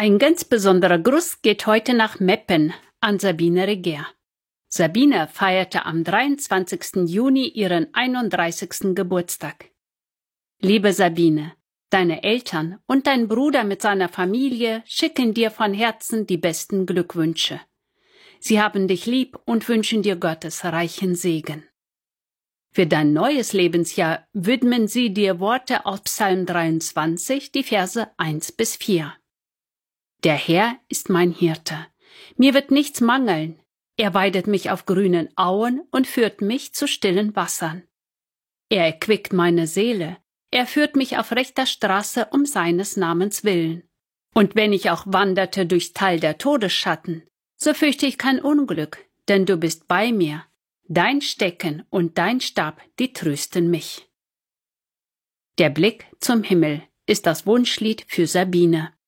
Ein ganz besonderer Gruß geht heute nach Meppen an Sabine Reger. Sabine feierte am 23. Juni ihren 31. Geburtstag. Liebe Sabine, deine Eltern und dein Bruder mit seiner Familie schicken dir von Herzen die besten Glückwünsche. Sie haben dich lieb und wünschen dir Gottes reichen Segen. Für dein neues Lebensjahr widmen sie dir Worte aus Psalm 23, die Verse 1-4. Der Herr ist mein Hirte. Mir wird nichts mangeln. Er weidet mich auf grünen Auen und führt mich zu stillen Wassern. Er erquickt meine Seele. Er führt mich auf rechter Straße um seines Namens willen. Und wenn ich auch wanderte durchs Tal der Todesschatten, so fürchte ich kein Unglück, denn du bist bei mir. Dein Stecken und dein Stab, die trösten mich. Der Blick zum Himmel ist das Wunschlied für Sabine.